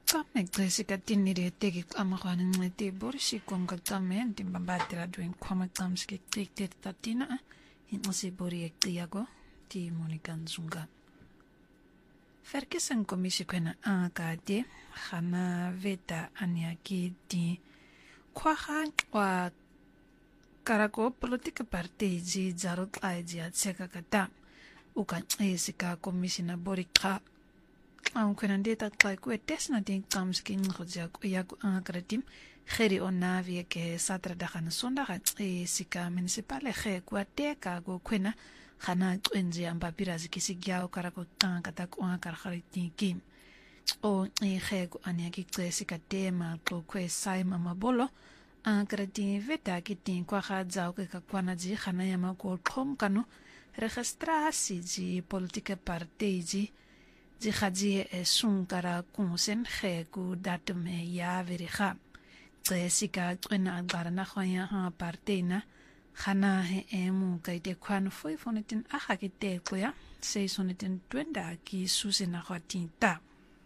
Kamexesika tinire teki amagwana ngete borisi konga kamen timbambatira doing kwama kamske tikte tatina inose bori ektiago ti Monica Nzunga. Verkiezing commissie kwena AKD gana veta aniaki di kwaga wa karako politieke partij ji zarot aiji atseka kata ukan esika commissioner borika kwena data klai ku tesna ding kamski ngojak yaku akratim kheri onavie ke saterdag en sondag esika municipale ge kwateka go kwena gana kwenzi ambapira zikisigya karako kata ku akarkharitinki o ge ku aniaki esika tema ko kwesai mabolo ankrati veta kitin kwa khadzao ke kakwana ji khana yama ko khom kanu registrasi ji politieke partij ji khadzi sunkara kunsen ge ku datum ya veriga tsika kwena garana khoya ha partena khana he emu kaite kwan foi fonetin akite koya 620 ki susena khatinta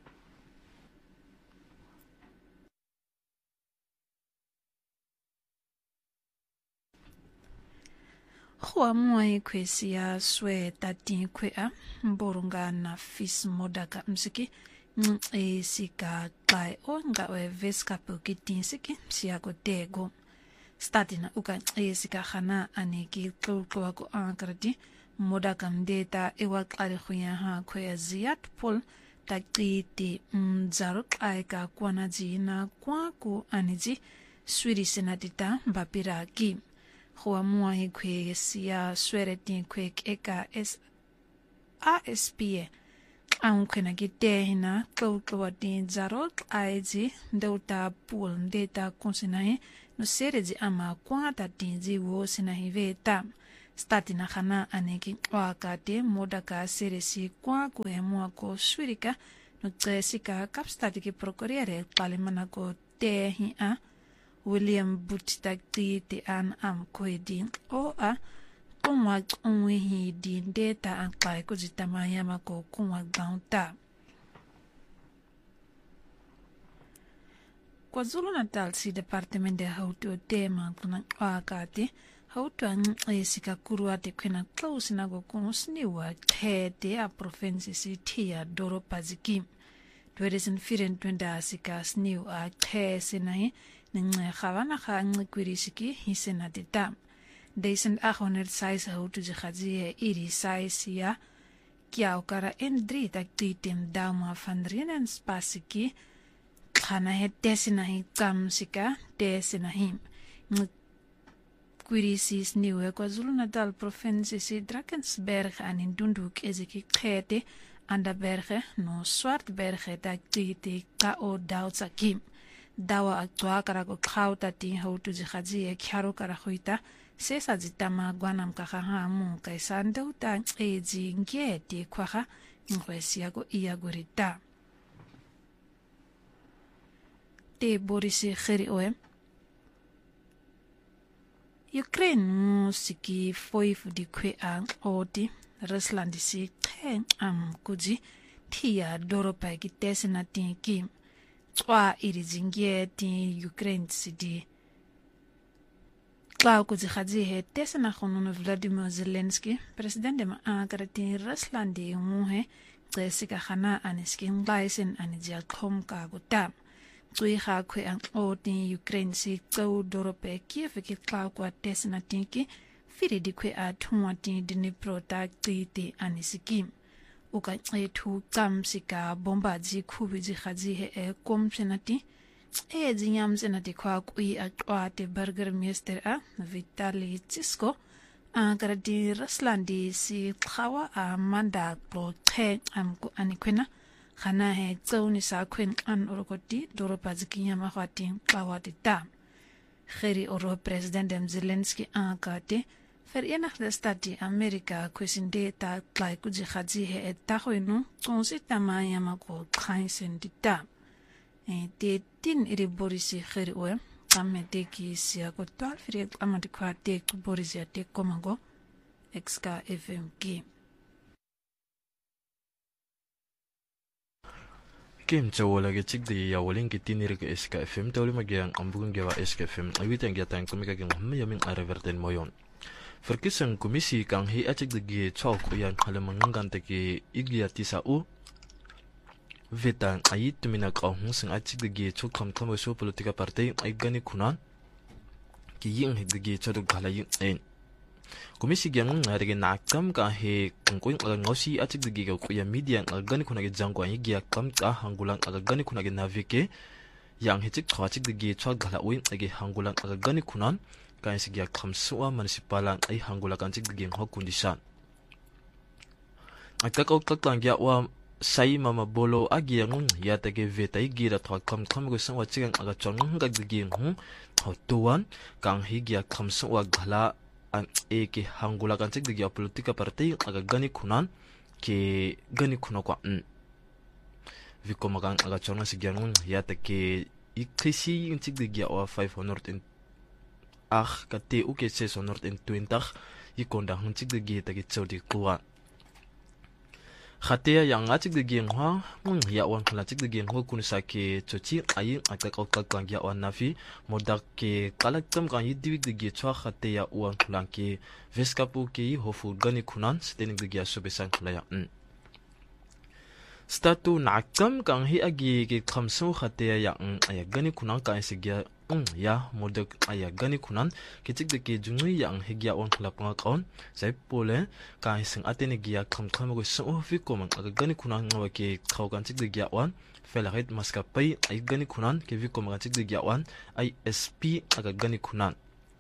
Kwa mwai kwesi ya swe tati kwea mborunga na fis modaka msiki sika kai o nga we veska pokitin siki siako tego statina uka sika khana aneki klko ko ankrati modaka mdeta ewa klari khuya ha kwea ziat pol takiti mzaruk aika kwana jina kwa ku aniji swiri senatita mbapira ki Hoa muahi kwe siya sweretin kwe eka ASP ang kwena gite hina kau din zarot aiji ndeuta pool ndeta konsinahi no sereji ama kwata tinji wo sinahi veta statina khana aneki wakate modaka seresi kwa kuhemua ko swirika no tsesika kapstatiki procurere palimana ko tehi a William Buttigieg te an am koedi o a kumwa unwihi di data an kai kujitama yama ko kumwa gaunta KwaZulu-Natal si departement de hautu tema kuna akate hautu an esika kurua te kwena close na go kunosniwa te a province si tia doro paziki 2024 sika sniu a sinai Nge khawana kha ngikwirisiki hisena dita Deisen 800 size hautu jikhazi iri size ya kia ukara N3 takti tim dauma fandrinen spasiki khana he tesina hi kamsika tesina hi kwirisis niwe KwaZulu-Natal province si Drakensberg an Indunduk eziki khete Anderberge no Swartberge takti ka o dautsaki dawa aktua karako khauta ti hautu jikhaji khyaro karahuita sesa jitama gwanam kakha mu kaisando ta eji ngeti khwaha ngwesia go iagorita te borisi kheri oe Ukraine musiki foi fudi kwe ang oti Rusland si khen kuji tia doropa ki tesina tinki Twa irizingie ti Ukraine sidi. Klau kuzihazi he tesana khonono Vladimir Zelensky, president de maakarati Rusland muhe, tsesika khana aniski nglaisen anijia khomka guta. Tsui ha kwe ang o ti Ukraine si tsau dorope Kiev ki klau kwa tesana tinki, firi di kwe a thunwa ti Dnipro ta ti anisiki. Uka tu kamsika bomba ji kubi ji khaji he komsenati jinyam senati kwa kui akwate burgermeister a Vitali Klitschko akarati Ruslandi si khawa a manda pro khe amku anikwena khana he tsoni sa kwen an orokoti doropa zikinyama khwati klawati ta kheri oro president Zelensky akate Verenigde Staten Amerika kwesinde ta klai kujikhaji he etahoinu konsi tamaya mako khaisen dita te tin iri borisi kheri we kamete ki sia ko twal firi amati kwa te borisi ate komango exka fm ki Kim Chawala Chik the Yawling Kitinir SKFM, Tolimagan, Ambunga SKFM, everything get time coming again, Yamin Araverten Moyon. Verkissen commissie kan he achik de ge chok yan halamangan de ge igya tisa u vetan ayit tumina ka hun sing achik de ge chok kam so politika party ay gani kunan ki yin he de ge chok gala yin en commissie gyang de nakam ka he kongkoing ngosi achik de ge ko ya media gani kunage jangwa igya kam ka hangulang gani kunage navike yang he chik chok de ge chok gala uin age hangulang gani kunan kan sigya khamsuwa municipalan ay hangula kan chik geng ho kondisyon akakaw kaklang wa sai mama bolo agiang yata ge vetay gira thwa kam go sang chigang aga chong ga geng ho tuwan kang higya khamsuwa ghala an eke hangula kan chik gya politika party aga gani kunan ke gani kuno kwa vikomagang aga chong sigyang yata ke ikrisi chik gya wa 500 kate uke 620 ikonda hunchik de ge tagi chodi kuwa khatea yang achik de ge ha ya wan khala chik de ge ho kun sake chochi ayi akak kang ya wan nafi modak ke kalaktam kan yidwik de ge chwa khatea wan khala ke veskapu ke hofu gani kunan stening de ge sobesan khala ya statu nakam kang hi agi ke khamsu khatea ya aya gani kunan kan sigya ya modak aya gani kunan kichik de ke jungui yang hegya on khlapanga kaun sai pole ka sing atene gya kham go so fi komang aga gani kunan ngawa ke khau kan chik de gya wan felahit maska pai ay gani kunan ke vi komang chik de gya wan ISP aga gani kunan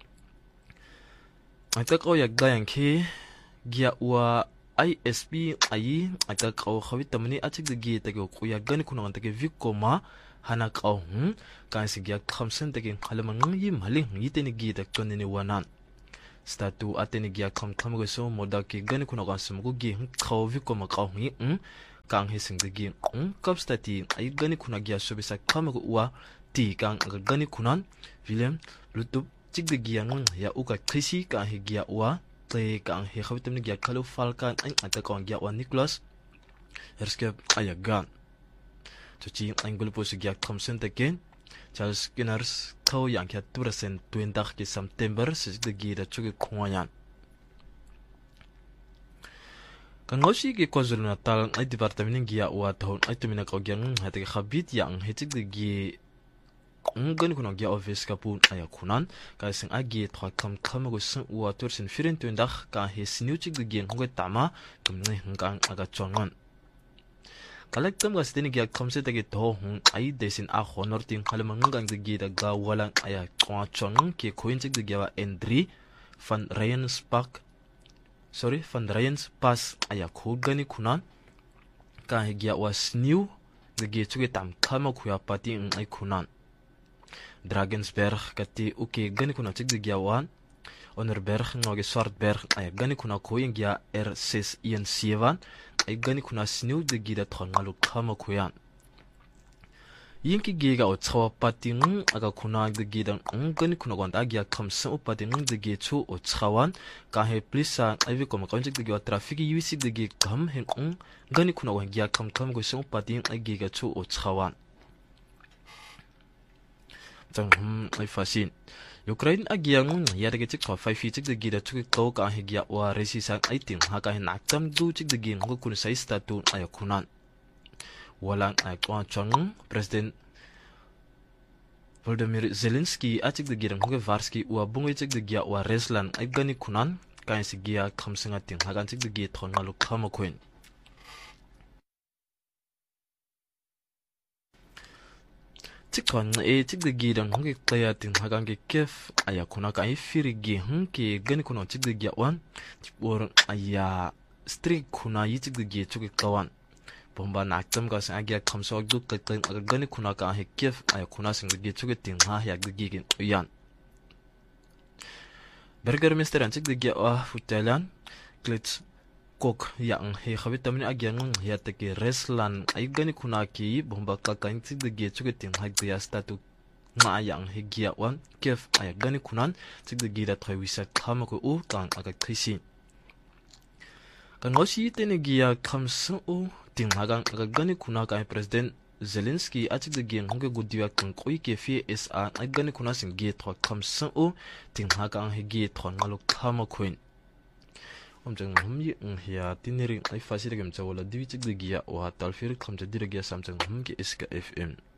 ata ko yak gayang ke gya wa ISP ayi ata ko khawit tamni achik de ge ta ko ya gani kunan ta ke vi koma hanak au kan sigya khamsen takin khalamang yi mali yiteni gi tak tonini wanan statu ateni gya kham go so moda ki gani kuna kan sum go gi khaw vi ko ma kaw hi kan he sing de gi kap stati ai gani kuna gya so bisa kham go wa ti kan gani kunan william lutup chik de gi yang ya uka krisi kan he gya wa te kan he khawitem ni gya khalo falkan an ata kan gya wa nicholas erske ayagan chochi angul po sigya khamsen takin Charles Skinners kau yang kia 2% ke September sejak de da chuki khwayan kan ngosi ke KwaZulu Natal ai departament gia wa thon ai tumina kau gyang hate ke khabit yang hechik de gi ngan kuno gia office kapun aya kunan ka sing agi thwa kham go sing wa tursin 24 ka he sniu chik de gi ngwe tama tumne hngkang aga chongan kalaktam gas tini gyak khamse tagi to ai desin a honor tin khalmangang de gi da ga walang aya kwa chong ke coinchik de gya Endri van Ryan's Pass aya khogani kunan ka gya was new de gi chuge tam khama khuya pati ai kunan Drakensberg kati uke gani kunan chik de gya wan Onerberg ngoge Swartberg aya gani kuna koing gya R6 7 ay gani kuna sniu de gida thangalu khama khoyan yinki giga o chawa pating aga kuna de gida gani kuna gonda gya khamsa o pating de ge chu o chawan ka he plisa ai ko ma konjik de gya traffic UC de ge kam hen gani kuna wa gya kam go so pating ai giga chu o chawan tang ai fasin Ukraine agiang yadage chik 5 feet de gida chuk ko ka higya wa resisa aiting haka naktam du chik de gin ko kun sai statu ayakunan walang ay kwa chong president Volodymyr Zelensky achik de gidang ko varski wa bungi chik de gya wa Rusland ay gani kunan ka sigya khamsinga ting haka chik de gi thongalu khama khoin Tikon chik de gidan hungi kaya tin hagange kef aya kuna ka ifirigi hunki gani kuna chik de gyawan or aya string kuna yichik de gi chuk kawan bomba naktam ka sa agya khamso duk ka gani kuna ka he kef aya kuna sing de gi chuk tin ha yak de gi gen yan Burger Mister chik de gyawa futalan glitz kok yang he khabit tamni agyang ya take Rusland ay gani kuna ki bomba ka kan chik de ge chugetin hak de statu ma yang he gya wan kef ay gani kunan chik de ge da thoi wisa khama ko u kan aga khisi kan ngosi tene gya khamsu u ting hagang aga gani kuna ka president Zelensky atigeng hunge gudiwa kungkui ke fi SA agani kuna singe thwa khamsan o tingha ka ang hege thwa ngalo khama khoin omjang humyi nghiya tineri ai fasire gem chawla diwi chigde giya wa talfir khamja dirgiya samjang humge SK FM